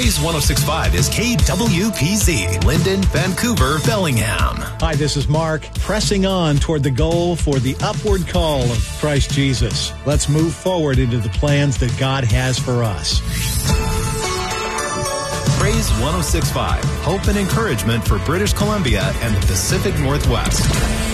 Praise 106.5 is KWPZ, Linden, Vancouver, Bellingham. Hi, this is Mark, pressing on toward the goal for the upward call of Christ Jesus. Let's move forward into the plans that God has for us. Praise 106.5, hope and encouragement for British Columbia and the Pacific Northwest.